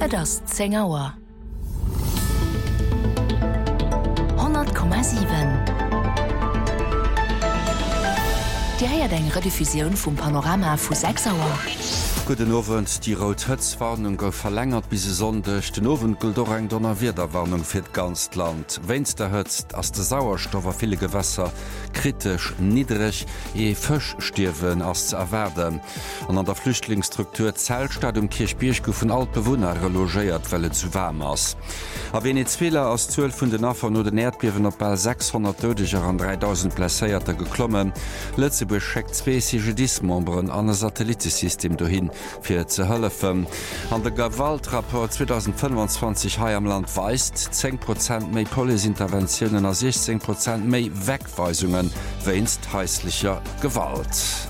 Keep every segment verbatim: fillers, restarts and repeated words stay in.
Et ass zehn Auer. hundert Komma sieben. Die heiert eng Rediffusion vum Panorama vu sechs Auer. Guten Abend, die Rot-Hütz-Warnung gouf verlängert bis Sonntag. Den Abend gilt auch eng Donnerwetter-Warnung für das ganze Land. Wenn's der Hützt, als der Sauerstoff auf viele Gewässer kritisch niedrig, e Fisch stirven als zu erwarten. Und an der Flüchtlingsstruktur Zeltstadt um Kirchbirch goufen alt Bewohner relogiert, weil es zu warm ist. A Venezuela aus zwölf von den Affer nur den Erdbeben op bei sechshundert Todeger an dreitausend Blesséierter geklommen. Lützeburg schickt zwei C G D S-Membern an ein Satellitensystem dahin für zu helfen. An der Gewaltrapport zweitausendfünfundzwanzig hier am Land weist, zehn Prozent mehr Polizinterventionen und sechzehn Prozent mehr Wegweisungen weinst häuslicher Gewalt.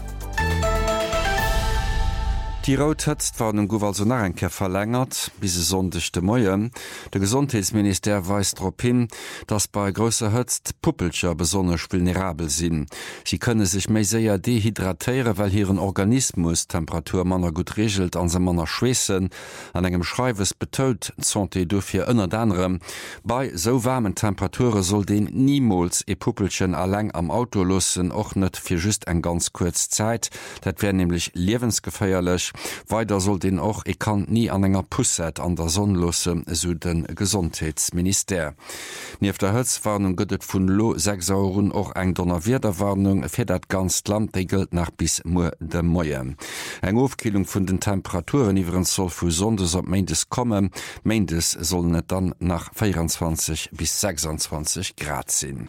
Die Rot-Hütz-Warnung gouf also nach enker verlängert bis Sonntag de Moie. Der Gesundheitsminister weist darauf hin, dass bei grosser Hützt Puppelcher besonders vulnerabel sind. Sie können sich mehr sehr dehydratieren, weil ihren Organismus Temperatur manner gut regelt, an se manner schwessen. An engem Schreiwes betont Santé dofir ënner anderem. Bei so warmen Temperaturen soll den niemals e Puppelchen allein am Auto lassen, auch nicht für just eine ganz kurze Zeit. Das wäre nämlich lebensgefährlich. Weiter soll den auch e kann nie an enger Pusset an der Sonne lassen, so den Gesundheitsminister. Nief der Hützwarnung gëtt vun Lo sechs Auren auch eng Donnerwetter-Warnung fir dat ganz Land, die gilt nach bis Mo de Moie. Eng Aufkühlung vun den Temperaturen iwwen soll vu Sondes op Meindes kommen. Meindes soll net dann nach vierundzwanzig bis sechsundzwanzig Grad sinn.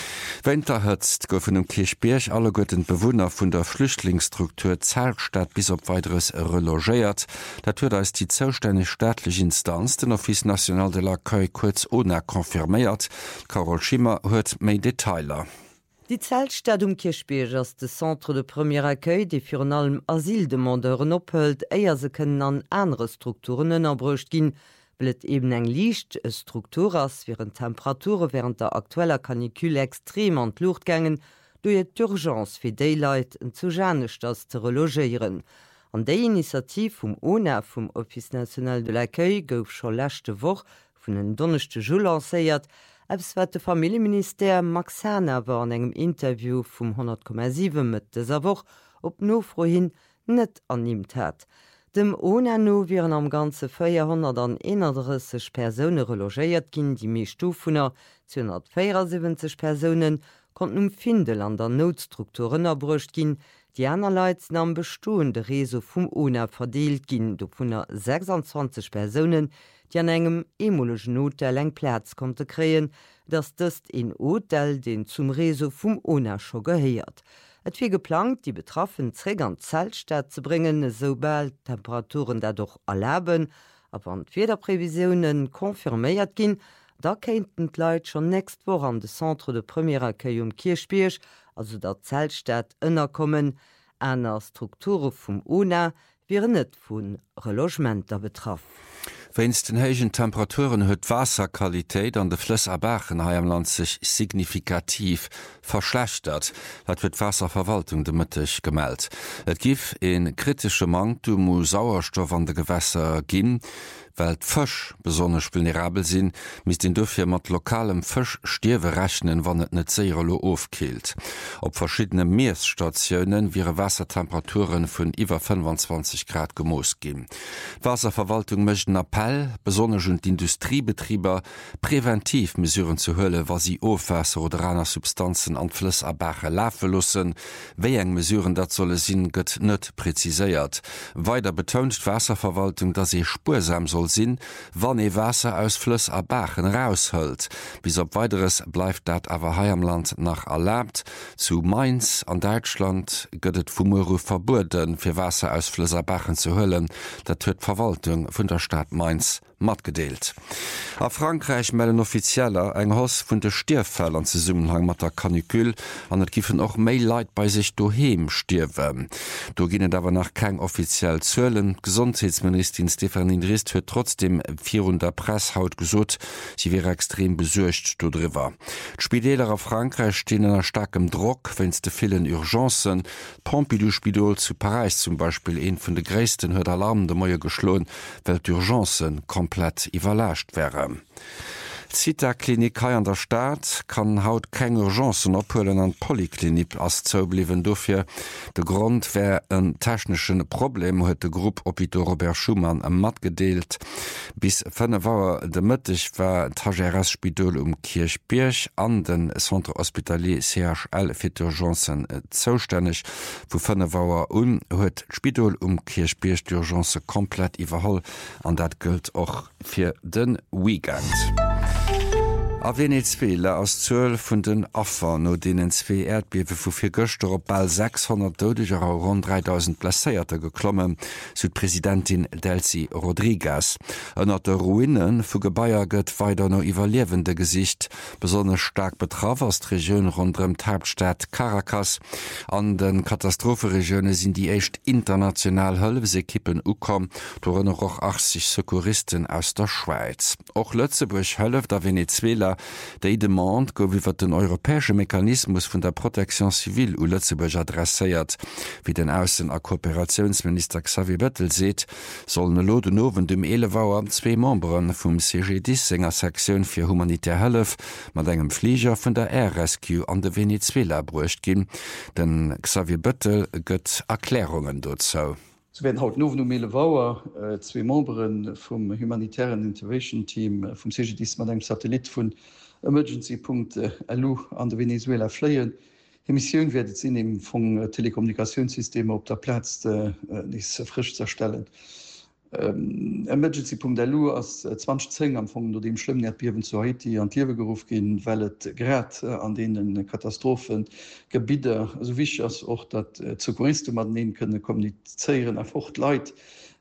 Winter hëtzt goufen um Kirchbirch alle gotten Bewohner vun der Flüchtlingsstruktur Zeltstadt bis op weiteres relogiert. Dat huet als die zoustänneg staatliche Instanz den Office National de l'Accueil kurz O N A konfirméiert. Carol Schimmer huet méi Detailer. Die Zeltstadt um Kirchbirch ass de Centre de Premier Accueil, de fir an allem Asildemandeuren ophëlt, eier se kënnen an andere Strukturen ënnerbrucht ginn, blet eben eng liicht e Struktur ass wären Temperature während der aktueller Kanikül extrem an Luft gängen, doe et d'Urgence fir Daylight en zujannecht ass ze relogieren. An déi Initiativ vum O N A vum Office National de l'Accueil gouf schon lächte woch vun den donnechte Jour lancéiert, ebs wat de Familienminister Max Herner war an engem Interview vum hundert Komma sieben mit deser woch op nofro hin net annimmt hat. Dem O N A no wären am ganze vierhunderteinunddreißig Personen relogéiert ginn, die méi Stufuner zweihundertvierundsiebzig Personen konnten um Findel an der Notstrukturen erbrucht ginn, die einerseits am bestoende Reso vum O N A verdeelt ginn, do vunner sechsundzwanzig Personen, die an engem emolegen Hotel eng Platz konnte kreen, dass das in Hotel den zum Reso vum O N A scho geheiert. Et wie geplant, die betroffenen Träger an Zeltstadt zu bringen, sobald Temperaturen dadurch erlauben, aber an Wetterprävisionen konfirmiert gin, da kennten die Leute schon nächst Woche an de Centre de Premier Accueil um Kirchbirch, also der Zeltstadt, ënnerkommen. Einer Struktur vom O N A wären net vun Relogement der betroffen. Wenns den heigen Temperaturen huet Wasserqualität an de Flüssabachen ha am Land sich signifikativ verschlechtert. Dat wird Wasserverwaltung de Mëttech gemeldt. Et gif en kritische Mangel um Sauerstoff an de Gewässer ginn, weil Fisch besonders vulnerabel sind, mis den dürfir mat lokalem Fisch Stierwe rechnen, wann et net Seerolo aufkehlt. Op verschiedene Meeresstationen wäre Wassertemperaturen vun iwwer fünfundzwanzig Grad gemoos gin. Wasserverwaltung möchten Appell, besonders und Industriebetrieber, präventiv mesuren zu hëlle, was sie Ofwässer oder einer Substanzen an Flüssabache lafe lussen. Wéi eng mesuren dat solle sinn gëtt net präziséiert. Weiter betont Wasserverwaltung, dass sie spursam soll sinn, wann e Wasser aus Flüss a Bachen raushëlt. Bis op weiteres bleibt dat awer hai am Land nach erlaubt. Zu Mainz an Deutschland gëtt vum Euro verboten, fir Wasser aus Flüss a Bachen zu hëllen. Dat huet Verwaltung vun der Stadt Mainz matgedeelt. A Frankreich melden Offizieller eng Hass vun de Stierfällern ze Summenhang mat der Kanikül an et giffen och méi Leiit bei sich doheem stierwen. Do ginnen dawer nach keng offiziell Zölen. Gesundheitsministerin Stephanie Drist huet trotzdem vir der Presshaut gesot, sie wäre extrem besuercht dodriwer. D'Spideler a Frankreich stehen in starkem Druck, wenns de vielen Urgenzen. Pompidou-Spidol zu Paris zum Beispiel een vun de gréisten huet Alarm de Moier geschloen, weil d'Urgenzen komplett iwwerlächt wären. Zita-Klinik an der Staat kann haut keng Urgenzen opholen an Polyklinik as zoubliwen dofir. De Grund wär een technischen Problem huet de Gruppe Hôpital Robert Schumann am mat gedeelt. Bis fënne Waer de Mëttich war d'H-Spidol um Kirchbierch an den Centre Hospitalier C H L fir d'Urgenzen zoustännech, wo fënne Waer un huet d'Spidol um Kirchbierch d'Urgenze komplett iwwerholl, an dat gëlt och fir den Weekend. A Venezuela ass zwölf vun den Affer no denen zwee Erdbewe vu fir Göster op ball sechshundert Dodeger a rund dreitausend Plaéierte geklommen, Südpräsidentin Delcy Rodriguez. Ënner der Ruinen vu Gebaier gëtt weider no iwwerliewende Gesicht, besonders stark betraf as d'Regioun rondrem d'Hauptstadt Caracas. An den Katastropheregioune sinn die echt international Hëllwesekippen ukom, dorënner och achtzig Sekuristen aus der Schweiz. Och Lëtzeburg hëllef der Venezuela déi demand go iwwer den europäesche Mechanismus vun der Protektion Zivil u Lëtzeburg adresséiert. Wie den Aussen- a Kooperationsminister Xavier Bettel seet, sollen e Loden nowen dem Elevauer zwee Memberen vum C G D enger Sektiun fir humanitär Hëllef mat engem Flieger vun der Air Rescue an de Venezuela bruecht ginn. Den Xavier Bettel gëtt Erklärungen dozo. So werden haut no Mele Waer äh, zwei Memberen vom humanitären Intervention Team äh, vom C G D mat eng Satellit vun Emergency.L U an der Venezuela fléien. Die Mission werdet sinn im vum äh, Telekommunikationssysteme op der Platz äh, nicht frisch zerstellen. Ähm, Emergency.L U ass äh, zwanzig zehn am Fong nur dem schlimmen Erdbeben zu Haiti an Tierwegeruf gin, wellt grad äh, an denen Katastrophen Gebiete so wichtig as och dat äh, Sekuristen man nehmen könne kommunizieren erfocht Leiit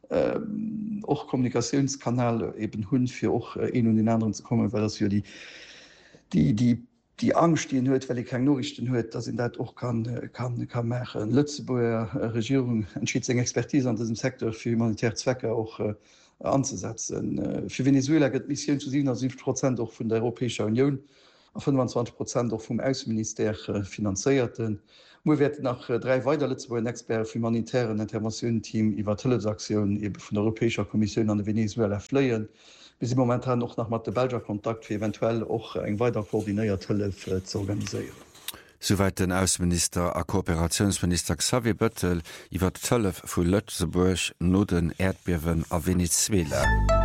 och äh, Kommunikationskanal eben hunn fir och äh, een und den anderen zu kommen, weil das für die die die die Angst die huet, weil ich keine Nachrichten huet, dass in dat auch kann kann kann machen. Lützeburger Regierung entschied eng Expertise an diesem Sektor für humanitäre Zwecke auch äh, anzusetzen. Äh, für Venezuela gibt Mission zu siebenundsiebzig Prozent auch von der Europäischen Union, fünfundzwanzig Prozent auch vom Außenminister äh, finanzierten. Wir werden nach äh, drei weitere Lützeburger Experten für humanitären Interventionsteam über Teleaktionen eben von der Europäischen Kommission an Venezuela fliehen. Wir sind momentan noch nach dem Belgier Kontakt für eventuell auch eng weiter koordiniert Hilfe zu organisieren. Soweit den Außenminister a Kooperationsminister Xavier Bettel iwwer d'Tëllef vu Lützeburg no den Erdbewen a Venezuela.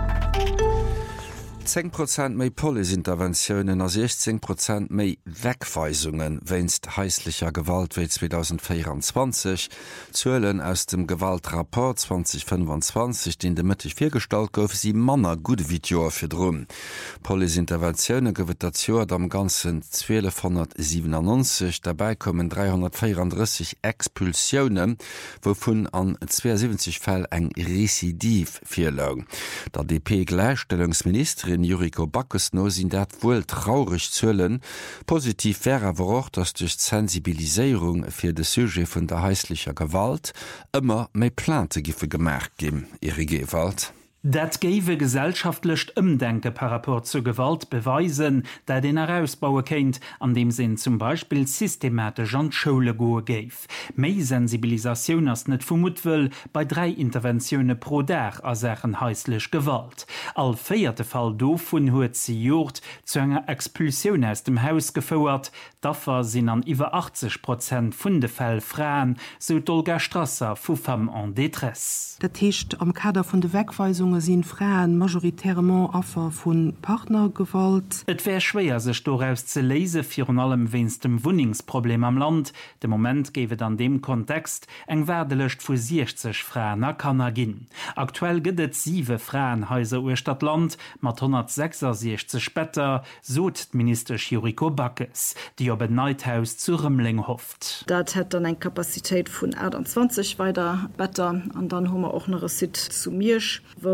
zehn Prozent méi Polisinterventionen a sechzehn Prozent méi Wegweisungen wennst häuslicher Gewalt wie zwanzig vierundzwanzig, Zölen aus dem Gewaltrapport zwanzig fünfundzwanzig, den de Mëttich firstalt gouf sie Manner gute Videoer fir drum. Polisinterventionioune gewet dat Joer am ganzen zwölfhundertsiebenundneunzig, dabei kommen dreihundertvierunddreißig Expulsionen, wovon an zweiundsiebzig Fäll eng Residiv firlag. Der D P-Gleichstellungsministerin Yuriko Backesno sind dat wohl traurig zöllen. Positiv wäre aber auch, dass durch Sensibilisierung für de Sujet von der häuslicher Gewalt immer mehr Plante gife gemerkt geben. Ihre Gewalt. Dat gewe gesellschaftlecht ëmdenke par rapport zur Gewalt beweisen, der den herausbaue kennt, an dem sinn zum Beispiel systematisch an Schule goe geif. Mei Sensibilisation as net vermutwell bei drei Interventionune pro Dach as echen häuslech Gewalt. All feierte Fall do vun huet sie Jord zu enger Expulsion aus dem Haus gefouert, daffer sinn an iwwer achtzig Prozent vun de Fäll Fraen, so Olga Strasser vu Femme en Détresse. Dat hecht am Kader vun de Wegweisung sind Frauen majoritärement Opfer von Partnergewalt. Et wär schwer sech daraus ze lese fir an allem wennst dem Wohnungsproblem am Land. De Moment gewet an dem Kontext eng werdelecht vu sechzig Frauen Kanner ginn. Aktuell gëdet sieve Frauenhäuser ur Stadtland mat hundertsechsundsechzig Spätter, sot Minister Yuriko Backes, die op et Neidhaus zu Rëmling hofft. Dat hat dann eng Kapazität vun achtundzwanzig weiter Better an dann hummer auch noch Sit zu Mirsch, wo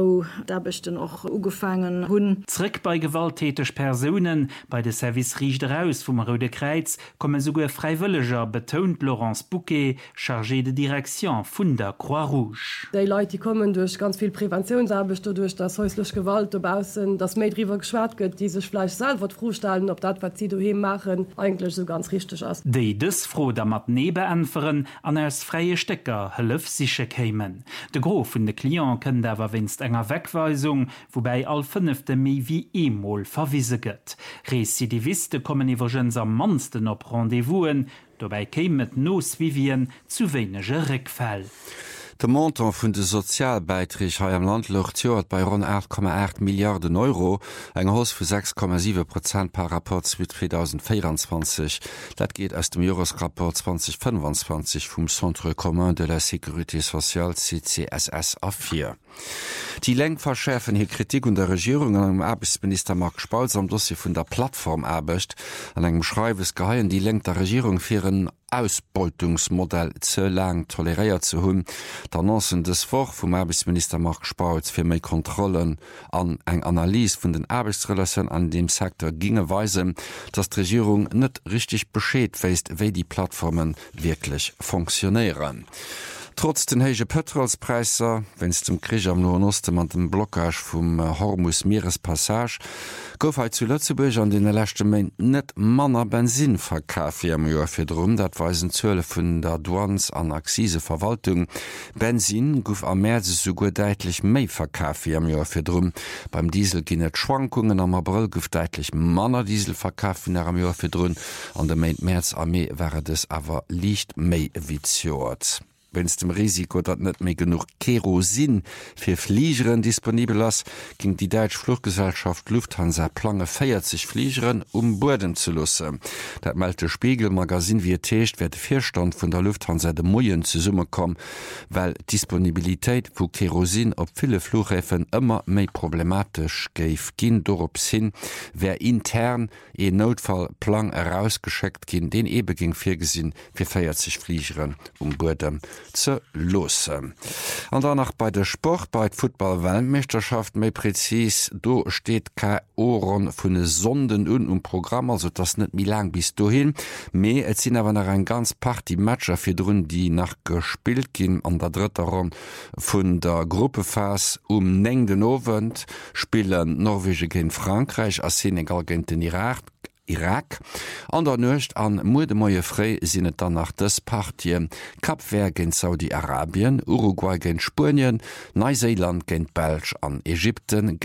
wo da bestimmt auch angefangen hun. Zurück bei gewalttätig Personen bei der Service riecht raus vom Röde Kreuz kommen sogar Freiwilliger, betont Laurence Bouquet, chargé de Direction von der Croix-Rouge. Die Leute die kommen durch ganz viel Präventionsarbeit, durch das häusliche Gewalt draußen, das mehr drüber geschwärzt wird, die sich vielleicht selber vorstellen, ob das, was sie daheim machen, eigentlich so ganz richtig ist. Die das froh damit nebenanfern an als freie Stecker hilfsische kämen. Der Gros von der Klient können aber winst enger Wegweisung, wobei all fünfte mehr wie einmal verwiesen wird. Recidivisten kommen übrigens am meisten auf Rendezvousen, dabei kämen Nosvivien zu weniger Rückfall. De Montant vun de Sozialbeitrich ha am Land locht bei rund acht Komma acht Milliarden Euro, eng Haus vu sechs Komma sieben Prozent par rapport zu zweitausendvierundzwanzig. Dat geht aus dem Jahresrapport zwanzig fünfundzwanzig vum Centre Commun de la Sécurité Sociale C C S S A vier. Die Lenk verschärfen hier Kritik und der Regierung an dem Arbeitsminister Mark Spalz am Dossier vun der Plattform erbecht, an engem Schreiwes geheien die Lenk der Regierung firieren Ausbeutungsmodell zu lang toleriert zu hunn. D'Annoncen des Woch vom Arbeitsminister Mark Spalz fir méi Kontrollen an eng Analyse vun den Arbeitsrelationen an dem Sektor ginge weisen, dass die Regierung net richtig Bescheid weist, wie die Plattformen wirklich funktionieren. Trotz den hege Petrolspreiser, wenn es zum Krieg am Nahen Osten an dem Blockage vom Hormuz Meerespassage, gouf halt zu Lützeburg an den letzten Monaten net manner Benzin verkauft im Jahr für drum, dat weisen Zölle von der Douans an Akziseverwaltung. Benzin gouf am März sogar deutlich mehr verkauft im Jahr für drum. Beim Diesel gehen net Schwankungen, am April gouf deutlich manner Diesel verkauft in am Jahr für drum. An dem Monat März am Mai wäre das aber licht mehr wie zuort. Wenn es dem Risiko dat net méi genug Kerosin fir Fliegeren disponibel ass, ging die Deutsch Fluggesellschaft Lufthansa plange vierzig Fliegeren um Borden zu lusse. Dat meldete Spiegelmagasin wie techt werd Vierstand vun der Lufthansa de Moien zu Summe kom, weil Disponibilitéit vu Kerosin op viele Flughäfen immer méi problematisch geif gin dorops hin, wer intern e Notfallplan herausgeschickt gin, den ebe ging virgesinn fir vierzig Fliegeren um Borden ze losse. An danach bei der Sport bei Football-Weltmeisterschaft méi präzis, do steht ka Ohren vun de Sonden un um Programm, also das net mi lang bis dohin. Me et sinn awer nach ein ganz Party Matscher fir run, die nach gespielt gin an der dritter Runde vun der Gruppephase um neng den Ovent spielen Norwege gegen Frankreich, as Senegal gegen den Irak. Irak. An der Nøcht an Mudemoie Fré sinnet dann nach des Partien Kapver gen Saudi-Arabien, Uruguay gen Spurien, Neuseeland gen Belg an Ägypten,